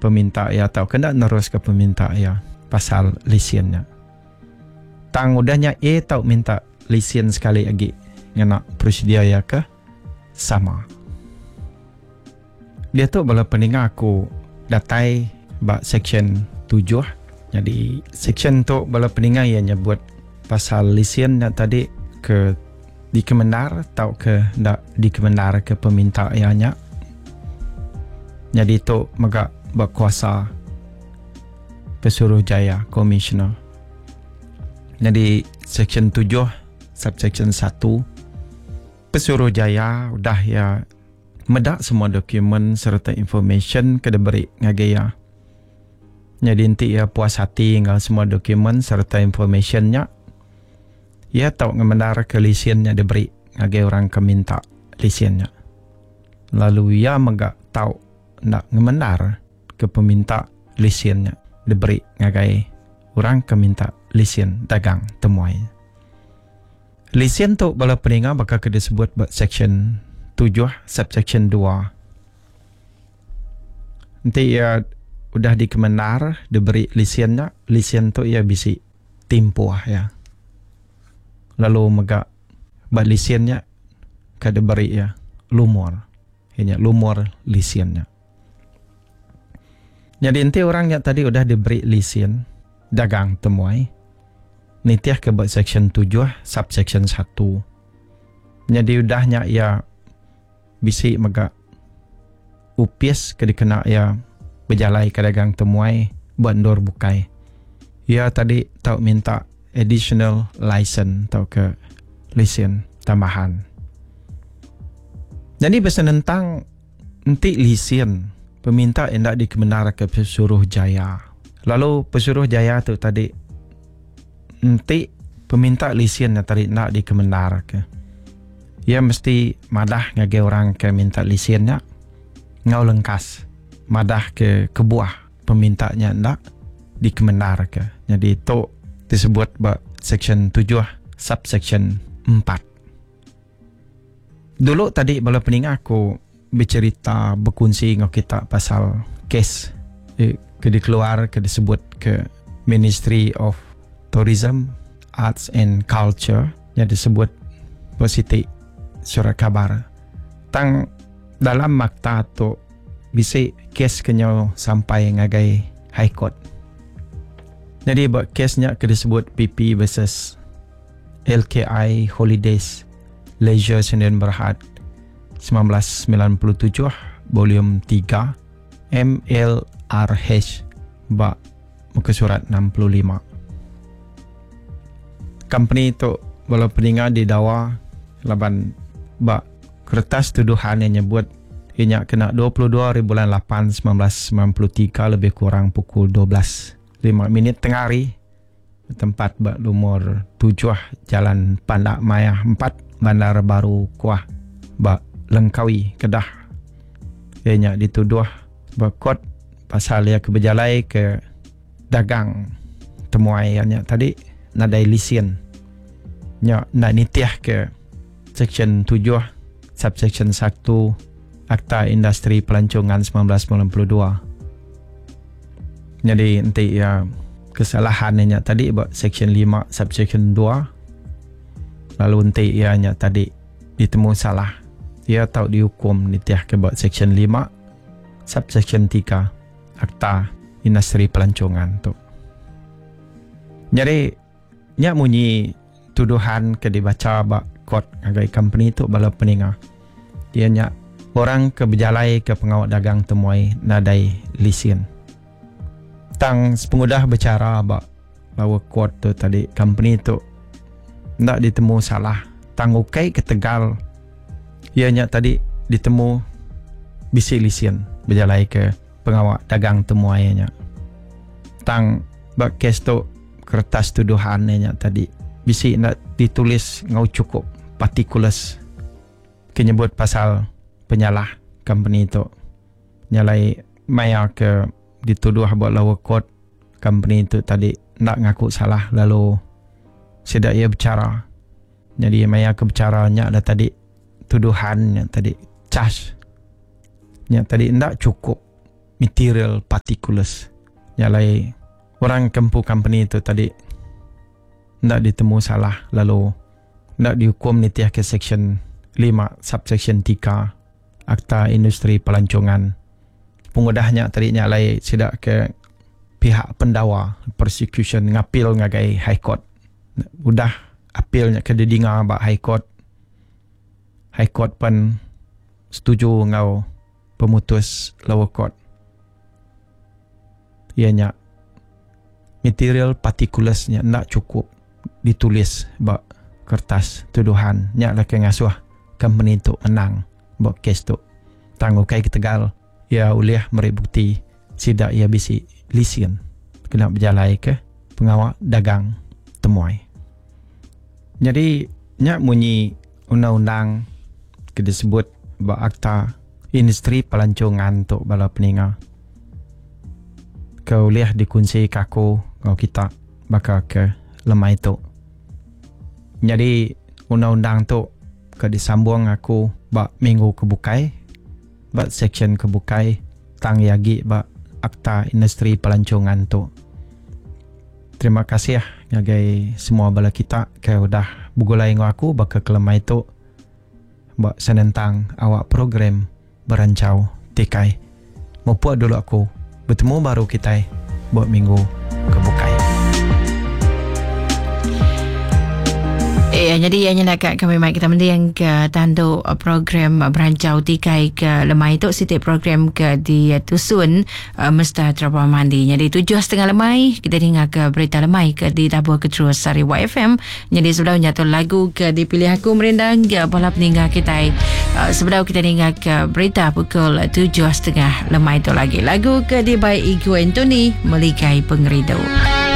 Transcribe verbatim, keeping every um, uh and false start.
peminta ya atau kena nerus ke peminta ya pasal lisiennya. Tang udahnya A tau minta lisien sekali lagi ngena prosedur ya ke sama. Dia tu bala peninga aku datai bak section tujuh. Jadi section tu bala peninga ia nyebut pasal lisien yang tadi ke di Kemendar tau ke ndak di Kemendar ke peminta ianya. Jadi tu megak berkuasa Pesuruhjaya Commissioner. Jadi section tujuh subsection satu Pesuruhjaya udah ya medak semua dokumen serta information ke diberi ngagaya. Jadi nanti ya puas hati dengan semua dokumen serta informationnya. Ya tahu ngemendar ke lisiennya diberi ngagaya orang keminta lisiennya. Lalu ya megak tahu nak ngemendar ke peminta lisiennya diberi ngagai orang keminta lisien dagang temuai. Lisien tu bala peninga bakal ke disebut section tujuh subsection dua. Nanti ya udah di Kemendar diberi lisiennya, lisien tu ya bisi timpuah ya. Lalu megak bak lisiennya ke diberi ya lumur. Hanya lumur lisiennya. Jadi nanti orangnya tadi udah diberi lisien dagang temuai. Nitiah ke buat section tujuh subsection satu. Jadi udahnya ya bisi megak upis ke dikena ya berjalai ke dagang temuai buat ndor bukai. Ya tadi tahu minta additional license atau ke lisen tambahan. Jadi pesan tentang nanti lisen peminta hendak dikebenar ke Pesuruhjaya. Lalu Pesuruhjaya tu tadi nanti peminta lisen yang tadi nak dikebenar ke. Ya mesti madah ngage orang ke minta lisennya ngau lengkas madah ke kebuah pemintanya nak dikebenar ke. Jadi itu disebut bak section tujuh subsection empat. Dulu tadi bala peninga aku bercerita berkongsi dengan kita pasal kes eh, ke dikeluar ke disebut ke Ministry of Tourism, Arts and Culture yang disebut positif surat kabar. Tang dalam makta tu bisa kes kenyo sampai ngagai High Court. Jadi buat kesnya ke disebut P P versus L K I Holidays Leisure Sdn Bhd sembilan belas sembilan puluh tujuh volume tiga M L R H bak muka surat enam puluh lima. Company itu bala peninga didakwa laban bak kertas tuduhan yang nyebut ianya kena dua puluh dua hari bulan lapan sembilan belas sembilan puluh tiga lebih kurang pukul dua belas lima minit tengah hari tempat bak lumur tujuh Jalan Pandak Maya empat Bandar Baru Kuah bak Lengkawi Kedah. Ianya dituduh berkot pasal ia keberjalai ke dagang temuai ianya tadi nadai lisen nya nak nitiah ke section tujuh subsection satu Akta Industri Pelancongan sembilan belas sembilan puluh dua. Jadi nanti ya kesalahannya tadi buat section lima subsection dua. Lalu nanti ianya tadi ditemu salah. Ia tahu dihukum nitiah ke buat section lima subsection tiga Akta Industri Pelancongan tu. Jadi nya munyi tuduhan ke dibaca bak court agai company tu bala peninga. Dia nya orang ke berjalai ke pengawal dagang temuai nadai lisen. Tang pengudah bercara bak bahawa court tu tadi company tu ndak ditemu salah. Tang ukai ke Tegal ianya tadi ditemu bisi lisen berjalai ke pengawal dagang temuainya. Tang bak kes tu kertas tuduhannya tadi bisi nak ditulis ngau cukup particulars kenyebut pasal penyalah company tu nyalai maya ke dituduh buat lawa court company tu tadi nak ngaku salah lalu sedak ia bercara. Jadi maya ke bercaranya ada tadi tuduhan yang tadi charge yang tadi ndak cukup material particulars. Nyalai orang kempu company tu tadi nak ditemu salah lalu nak dihukum nitiah ke section lima subsection tiga Akta Industri Pelancongan. Pengudahnya tadi nyalai sidak ke pihak pendakwa prosecution ngapil ngagai high court. Udah apilnya ke didinga ba high court. High court pun setuju ngau pemutus lower court. Ianya material partikulasnya nak cukup ditulis ba kertas tuduhan nya lah ke ngasuh company tu menang ba kes tu. Tangguh kai ke Tegal ia uliah meri bukti sidak ia bisi lisen kena berjalai ke pengawal dagang temuai. Jadi nya munyi undang-undang ke disebut ba Akta Industri Pelancongan tu bala peninga. Kau lihat dikunci kaku kau kita bakal ke lemah itu. Jadi undang-undang tu ke disambung aku ba minggu kebukai ba section kebukai tang yagi ba Akta Industri Pelancongan tu. Terima kasih ya ngagai semua bala kita ke udah bugulai ngau aku bakal ke lemah itu ba senentang awak program berancau tikai. Mau puas dulu aku bertemu baru kita buat minggu kebukai. Eh, jadi yang nak kami mai kita mending ke tandu program berancau tikai ke lemai itu setiap program ke di tusun uh, mesta terapa mandi. Jadi tujuh setengah lemai kita dengar ke berita lemai ke di tabur ke terus Sari Y F M. Jadi sudah nyatu lagu ke dipilih aku merendang ke balap ninggal kita. Uh, sebelum kita dengar ke berita pukul tujuh setengah lemai itu lagi lagu ke di by Igu Anthony Melikai Pengerido.